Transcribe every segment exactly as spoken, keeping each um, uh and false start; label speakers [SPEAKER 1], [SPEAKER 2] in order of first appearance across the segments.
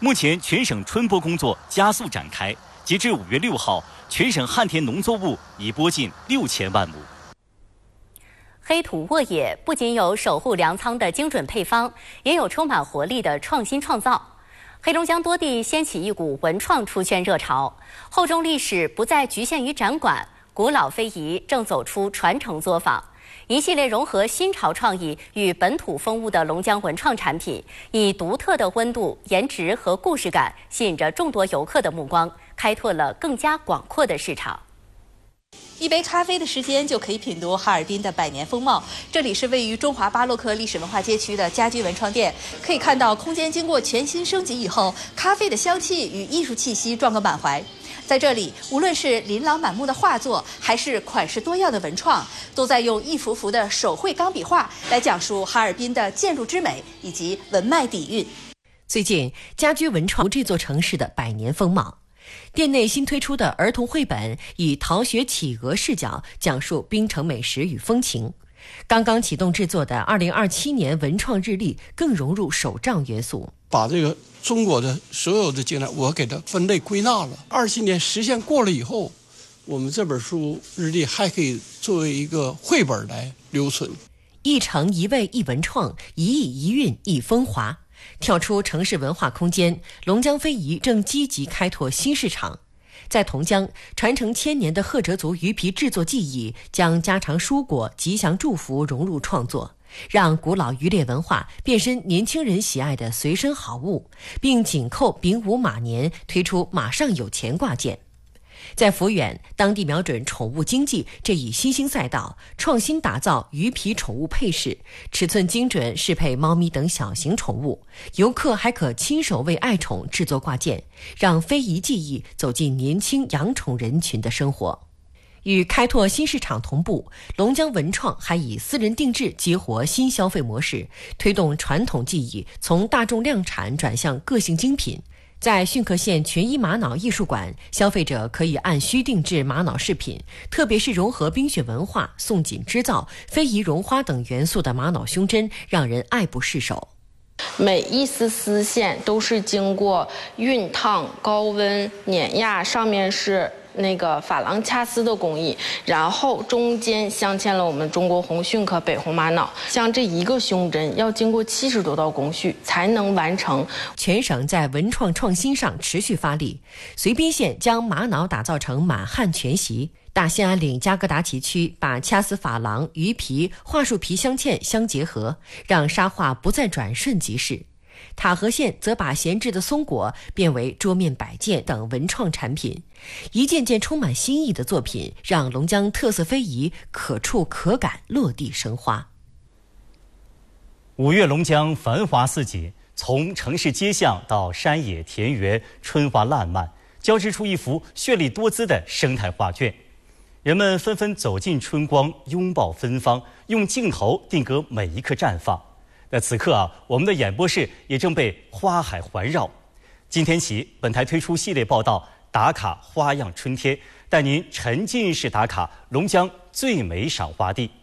[SPEAKER 1] 目前全省春播工作加速展开，截至五月六号，全省旱田农作物已播近六千万亩。
[SPEAKER 2] 黑土沃野不仅有守护粮仓的精准配方，也有充满活力的创新创造。黑龙江多地掀起一股文创出圈热潮，厚重历史不再局限于展馆，古老非遗正走出传承作坊。一系列融合新潮创意与本土风物的龙江文创产品，以独特的温度、颜值和故事感，吸引着众多游客的目光，开拓了更加广阔的市场。
[SPEAKER 3] 一杯咖啡的时间就可以品读哈尔滨的百年风貌。这里是位于中华巴洛克历史文化街区的家居文创店，可以看到空间经过全新升级以后，咖啡的香气与艺术气息撞个满怀。在这里，无论是琳琅满目的画作，还是款式多样的文创，都在用一幅幅的手绘钢笔画来讲述哈尔滨的建筑之美以及文脉底蕴。
[SPEAKER 4] 最近，家居文创这座城市的百年风貌。店内新推出的儿童绘本以逃学企鹅视角讲述槟城美食与风情。刚刚启动制作的二零二七年文创日历更融入手账元素，
[SPEAKER 5] 把这个中国的所有的景点我给它分类归纳了。二七年实现过了以后，我们这本书日历还可以作为一个绘本来留存。
[SPEAKER 4] 一城一味一文创，一艺一韵一风华。跳出城市文化空间，龙江非遗正积极开拓新市场。在同江，传承千年的赫哲族鱼皮制作技艺，将家常蔬果、吉祥祝福融入创作，让古老渔猎文化变身年轻人喜爱的随身好物，并紧扣丙午马年推出马上有钱挂件。在抚远，当地瞄准宠物经济这一新兴赛道，创新打造鱼皮宠物配饰，尺寸精准适配猫咪等小型宠物。游客还可亲手为爱宠制作挂件，让非遗技艺走进年轻养宠人群的生活。与开拓新市场同步，龙江文创还以私人定制激活新消费模式，推动传统技艺从大众量产转向个性精品。在汛克县群一玛瑙艺术馆，消费者可以按需定制玛瑙饰品，特别是融合冰雪文化、宋锦织造、非遗绒花等元素的玛瑙胸针，让人爱不释手。
[SPEAKER 6] 每一丝丝线都是经过熨烫、高温碾压，上面是那个珐琅掐丝的工艺，然后中间镶嵌了我们中国红汛克北红玛瑙。像这一个胸针要经过七十多道工序才能完成。
[SPEAKER 4] 全省在文创创新上持续发力，绥宾县将玛瑙打造成满汉全席。大兴安岭加格达旗区把掐丝珐琅、鱼皮、桦树皮镶嵌相结合，让沙画不再转瞬即逝。塔河县则把闲置的松果变为桌面摆件等文创产品，一件件充满新意的作品，让龙江特色非遗可触可感落地生花。
[SPEAKER 1] 五月龙江繁华似锦，从城市街巷到山野田园，春花烂漫，交织出一幅绚丽多姿的生态画卷。人们纷纷走进春光，拥抱芬芳，用镜头定格每一刻绽放。那此刻啊，我们的演播室也正被花海环绕。今天起，本台推出系列报道打卡花样春天，带您沉浸式打卡龙江最美赏花地。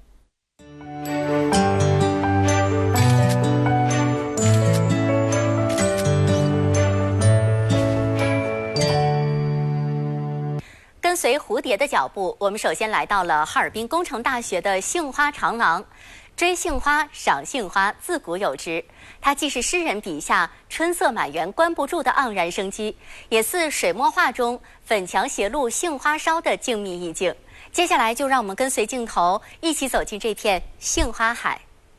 [SPEAKER 2] 跟随蝴蝶的脚步，我们首先来到了哈尔滨工程大学的杏花长廊。追杏花、赏杏花自古有之，它既是诗人笔下春色满园关不住的盎然生机，也似水墨画中粉墙斜露杏花梢的静谧意境。接下来就让我们跟随镜头一起走进这片杏花海。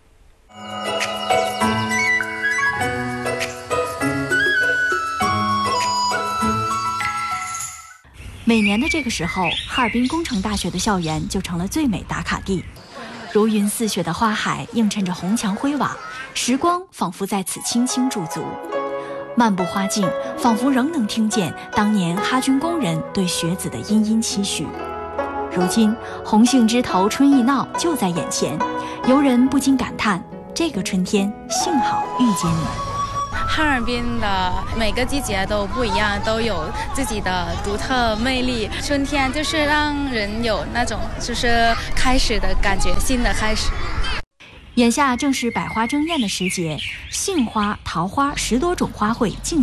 [SPEAKER 7] 每年的这个时候，哈尔滨工程大学的校园就成了最美打卡地。如云似雪的花海映衬着红墙灰瓦，时光仿佛在此轻轻驻足。漫步花径，仿佛仍能听见当年哈军工人对学子的殷殷期许。如今红杏枝头春意闹就在眼前，游人不禁感叹，这个春天幸好遇见你。
[SPEAKER 8] 哈尔滨的每个季节都不一样，都有自己的独特魅力。春天就是让人有那种就是开始的感觉，新的开始。
[SPEAKER 7] 眼下正是百花争艳的时节，杏花、桃花十多种花卉竞